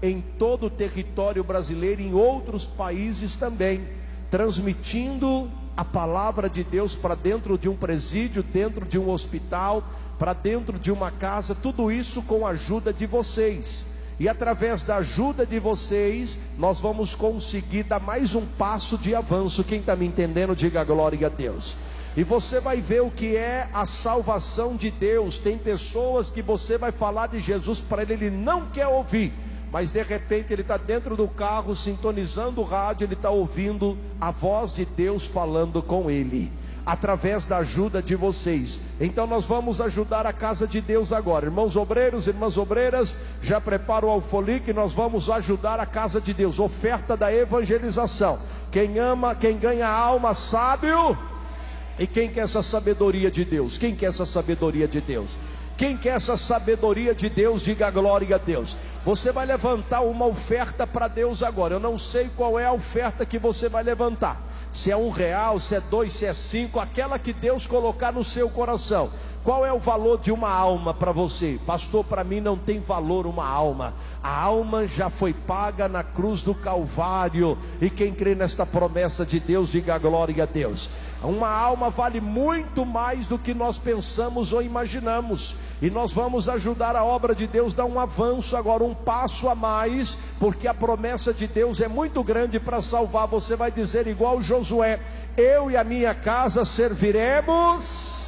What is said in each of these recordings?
em todo o território brasileiro e em outros países também, transmitindo a palavra de Deus para dentro de um presídio, dentro de um hospital, para dentro de uma casa, tudo isso com a ajuda de vocês. E através da ajuda de vocês, nós vamos conseguir dar mais um passo de avanço. Quem está me entendendo, diga glória a Deus. E você vai ver o que é a salvação de Deus. Tem pessoas que você vai falar de Jesus para ele não quer ouvir, mas de repente ele está dentro do carro, sintonizando o rádio, ele está ouvindo a voz de Deus falando com ele, através da ajuda de vocês. Então nós vamos ajudar a casa de Deus agora. Irmãos obreiros, irmãs obreiras, já prepara o alfolique, nós vamos ajudar a casa de Deus. Oferta da evangelização. Quem ama, quem ganha alma, sábio. E quem quer essa sabedoria de Deus? Quem quer essa sabedoria de Deus? Quem quer essa sabedoria de Deus, diga glória a Deus. Você vai levantar uma oferta para Deus agora. Eu não sei qual é a oferta que você vai levantar, se é R$1, se é 2, se é 5, aquela que Deus colocar no seu coração. Qual é o valor de uma alma para você? Pastor, para mim não tem valor uma alma. A alma já foi paga na cruz do Calvário. E quem crê nesta promessa de Deus, diga glória a Deus. Uma alma vale muito mais do que nós pensamos ou imaginamos. E nós vamos ajudar a obra de Deus, dar um avanço agora, um passo a mais, porque a promessa de Deus é muito grande para salvar. Você vai dizer igual Josué: eu e a minha casa serviremos.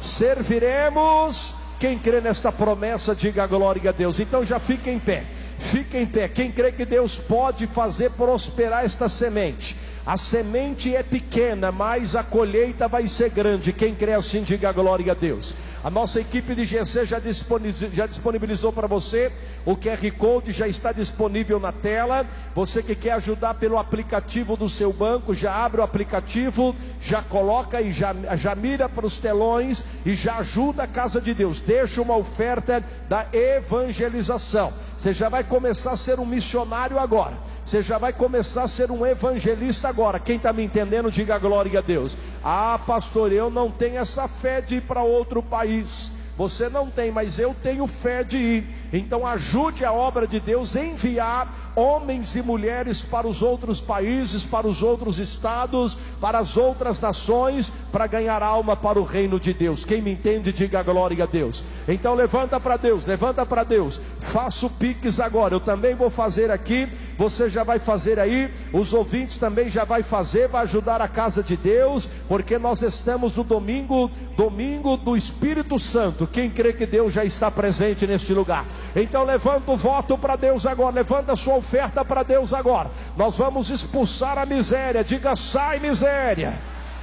Quem crê nesta promessa, diga glória a Deus. Então já fica em pé, fica em pé. Quem crê que Deus pode fazer prosperar esta semente? A semente é pequena, mas a colheita vai ser grande. Quem crê assim, diga glória a Deus. A nossa equipe de GC já disponibilizou para você o QR Code, já está disponível na tela. Você que quer ajudar pelo aplicativo do seu banco, já abre o aplicativo, já coloca e já mira para os telões e já ajuda a casa de Deus. Deixa uma oferta da evangelização. Você já vai começar a ser um missionário agora. Você já vai começar a ser um evangelista agora. Quem está me entendendo, diga glória a Deus. Ah, pastor, eu não tenho essa fé de ir para outro país. Você não tem, mas eu tenho fé de ir. Então ajude a obra de Deus, enviar homens e mulheres para os outros países, para os outros estados, para as outras nações, para ganhar alma para o reino de Deus. Quem me entende, diga glória a Deus. Então levanta para Deus, levanta para Deus. Faça o Pix agora, eu também vou fazer aqui, você já vai fazer aí, os ouvintes também já vai fazer, vai ajudar a casa de Deus, porque nós estamos no domingo do Espírito Santo. Quem crê que Deus já está presente neste lugar? Então levanta o voto para Deus agora, levanta a sua oferta para Deus agora. Nós vamos expulsar a miséria, diga: sai miséria.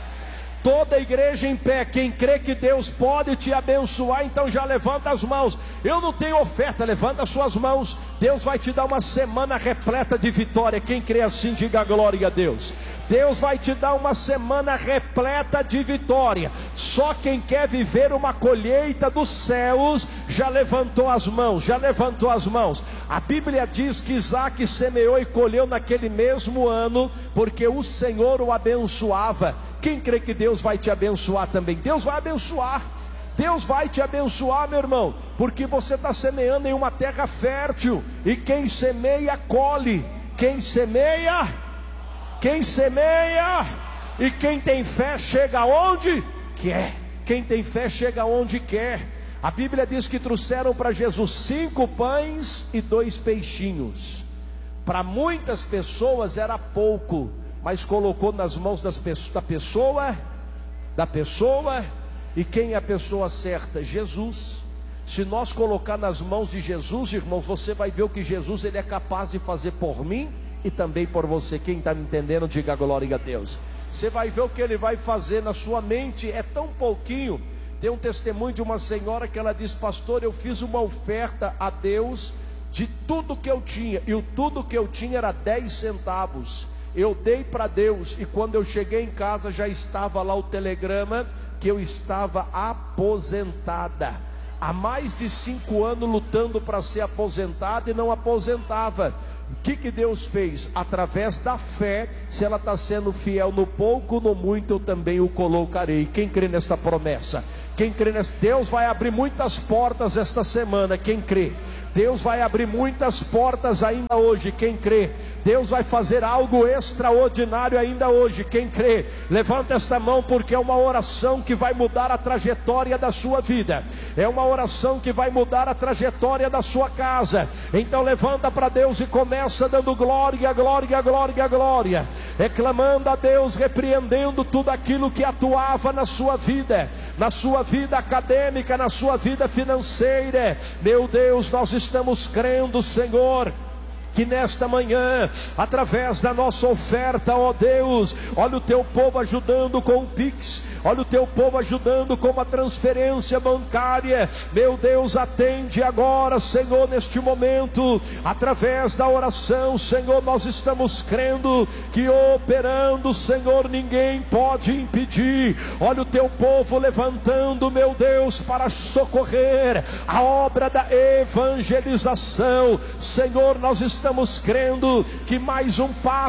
Toda a igreja em pé. Quem crê que Deus pode te abençoar, então já levanta as mãos. Eu não tenho oferta, levanta as suas mãos. Deus vai te dar uma semana repleta de vitória. Quem crê assim, diga glória a Deus. Deus vai te dar uma semana repleta de vitória. Só quem quer viver uma colheita dos céus já levantou as mãos, já levantou as mãos. A Bíblia diz que Isaac semeou e colheu naquele mesmo ano, porque o Senhor o abençoava. Quem crê que Deus vai te abençoar também? Deus vai abençoar. Deus vai te abençoar, meu irmão, porque você está semeando em uma terra fértil. E quem semeia, colhe. Quem semeia, e quem tem fé chega aonde quer. Quem tem fé chega aonde quer. A Bíblia diz que trouxeram para Jesus 5 pães e 2 peixinhos. Para muitas pessoas era pouco, mas colocou nas mãos da pessoa. E quem é a pessoa certa? Jesus. Se nós colocar nas mãos de Jesus, irmãos, você vai ver o que Jesus ele é capaz de fazer por mim e também por você. Quem está me entendendo, diga glória a Deus. Você vai ver o que ele vai fazer na sua mente. É tão pouquinho. Tem um testemunho de uma senhora que ela diz: pastor, eu fiz uma oferta a Deus de tudo que eu tinha, e o tudo que eu tinha era 10 centavos. Eu dei para Deus, e quando eu cheguei em casa já estava lá o telegrama que eu estava aposentada. Há mais de 5 anos lutando para ser aposentada e não aposentava. O que Deus fez? Através da fé, se ela está sendo fiel no pouco, no muito eu também o colocarei. Quem crê nesta promessa? Quem crê nesta? Deus vai abrir muitas portas esta semana. Quem crê? Deus vai abrir muitas portas ainda hoje, quem crê. Deus vai fazer algo extraordinário ainda hoje, quem crê. Levanta esta mão, porque é uma oração que vai mudar a trajetória da sua vida. É uma oração que vai mudar a trajetória da sua casa. Então levanta para Deus e começa dando glória, glória, glória, glória, reclamando a Deus, repreendendo tudo aquilo que atuava na sua vida acadêmica, na sua vida financeira. Meu Deus, nós estamos crendo, Senhor, que nesta manhã, através da nossa oferta, ó Deus, olha o teu povo ajudando com o Pix, olha o teu povo ajudando com uma transferência bancária. Meu Deus, atende agora, Senhor, neste momento, através da oração, Senhor, nós estamos crendo que operando, Senhor, ninguém pode impedir. Olha o teu povo levantando, meu Deus, para socorrer a obra da evangelização. Senhor, nós estamos crendo que mais um passo